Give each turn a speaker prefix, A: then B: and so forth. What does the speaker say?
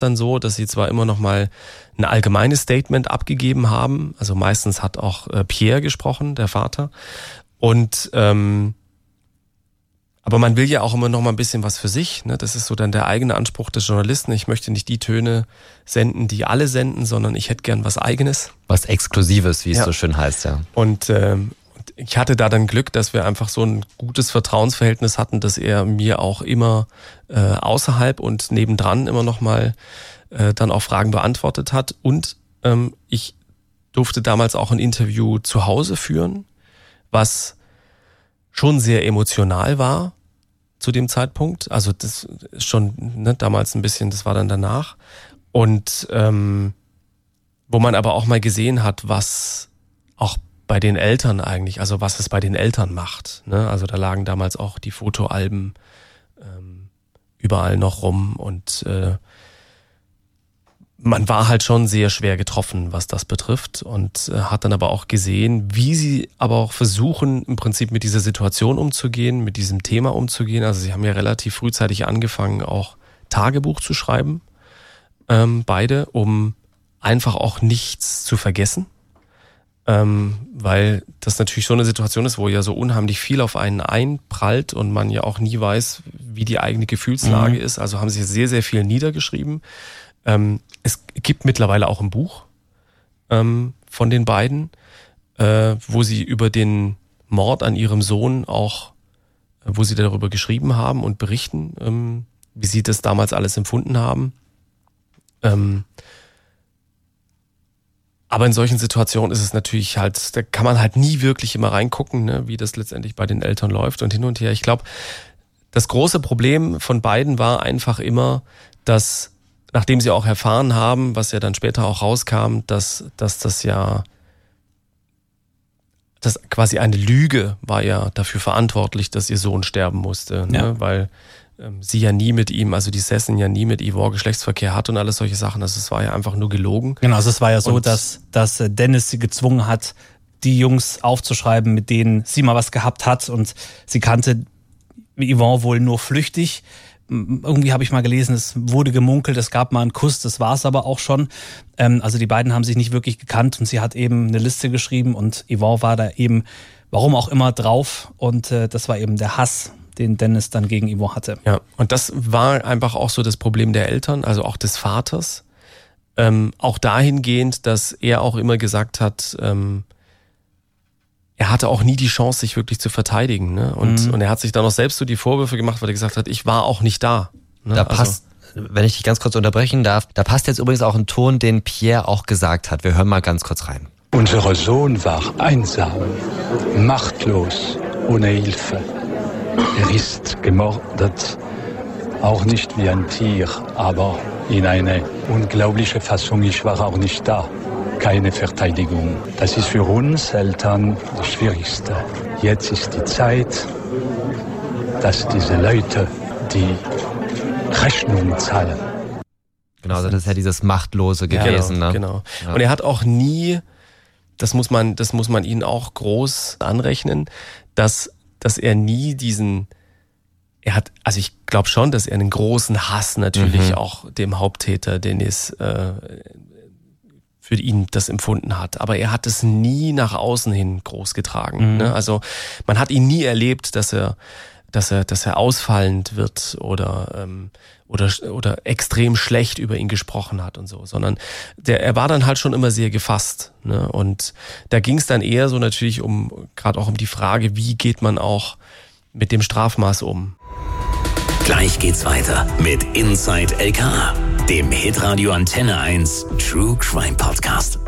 A: dann so, dass sie zwar immer noch mal ein allgemeines Statement abgegeben haben, also meistens hat auch Pierre gesprochen, der Vater, und aber man will ja auch immer noch mal ein bisschen was für sich, ne? Das ist so dann der eigene Anspruch des Journalisten. Ich möchte nicht die Töne senden, die alle senden, sondern ich hätte gern was Eigenes.
B: Was Exklusives, wie es so schön heißt, ja.
A: Und ich hatte da dann Glück, dass wir einfach so ein gutes Vertrauensverhältnis hatten, dass er mir auch immer außerhalb und nebendran immer noch mal dann auch Fragen beantwortet hat. Und ich durfte damals auch ein Interview zu Hause führen, was schon sehr emotional war zu dem Zeitpunkt. Also das ist schon damals ein bisschen, das war dann danach. Und wo man aber auch mal gesehen hat, was auch bei den Eltern eigentlich, also was es bei den Eltern macht. Ne? Also da lagen damals auch die Fotoalben überall noch rum und man war halt schon sehr schwer getroffen, was das betrifft, und hat dann aber auch gesehen, wie sie aber auch versuchen, im Prinzip mit dieser Situation umzugehen, mit diesem Thema umzugehen. Also sie haben ja relativ frühzeitig angefangen, auch Tagebuch zu schreiben, beide, um einfach auch nichts zu vergessen, weil das natürlich so eine Situation ist, wo ja so unheimlich viel auf einen einprallt und man ja auch nie weiß, wie die eigene Gefühlslage ist. Also haben sie sehr, sehr viel niedergeschrieben. Es gibt mittlerweile auch ein Buch von den beiden, wo sie über den Mord an ihrem Sohn auch, wo sie darüber geschrieben haben und berichten, wie sie das damals alles empfunden haben. Aber in solchen Situationen ist es natürlich halt, da kann man halt nie wirklich immer reingucken, ne, wie das letztendlich bei den Eltern läuft und hin und her. Ich glaube, das große Problem von beiden war einfach immer, dass, nachdem sie auch erfahren haben, was ja dann später auch rauskam, dass das ja, dass quasi eine Lüge war ja dafür verantwortlich, dass ihr Sohn sterben musste, ne?
C: Ja.
A: Weil sie ja nie mit ihm, also die Sessin ja nie mit Ivor Geschlechtsverkehr hat und alles solche Sachen. Also es war ja einfach nur gelogen.
C: Genau, also es war ja so,
A: Und
C: dass Dennis sie gezwungen hat, die Jungs aufzuschreiben, mit denen sie mal was gehabt hat, und sie kannte Yvonne wohl nur flüchtig. Irgendwie habe ich mal gelesen, es wurde gemunkelt, es gab mal einen Kuss, das war es aber auch schon. Also die beiden haben sich nicht wirklich gekannt, und sie hat eben eine Liste geschrieben und Yvonne war da eben, warum auch immer, drauf, und das war eben der Hass, den Dennis dann gegen Yvonne hatte.
A: Ja, und das war einfach auch so das Problem der Eltern, also auch des Vaters. Auch dahingehend, dass er auch immer gesagt hat, er hatte auch nie die Chance, sich wirklich zu verteidigen. Ne? Und er hat sich dann auch selbst so die Vorwürfe gemacht, weil er gesagt hat, ich war auch nicht da. Ne?
B: Da passt, wenn ich dich ganz kurz unterbrechen darf, da passt jetzt übrigens auch ein Ton, den Pierre auch gesagt hat. Wir hören mal ganz kurz rein.
D: Unser Sohn war einsam, machtlos, ohne Hilfe. Er ist gemordet, auch nicht wie ein Tier, aber in eine unglaubliche Fassung. Ich war auch nicht da. Keine Verteidigung. Das ist für uns Eltern das Schwierigste. Jetzt ist die Zeit, dass diese Leute die Rechnung zahlen.
B: Genau, also das ist ja dieses Machtlose gewesen.
A: Genau,
B: ne?
A: genau.
B: Ja.
A: Und er hat auch nie, das muss man ihnen auch groß anrechnen, dass er nie also ich glaube schon, dass er einen großen Hass natürlich auch dem Haupttäter Dennis für ihn das empfunden hat. Aber er hat es nie nach außen hin groß getragen. Ne? Also man hat ihn nie erlebt, dass er ausfallend wird oder extrem schlecht über ihn gesprochen hat und so, sondern er war dann halt schon immer sehr gefasst. Ne? Und da ging es dann eher so natürlich gerade auch um die Frage, wie geht man auch mit dem Strafmaß um.
E: Gleich geht's weiter mit Inside LKA, dem Hitradio Antenne 1 True Crime Podcast.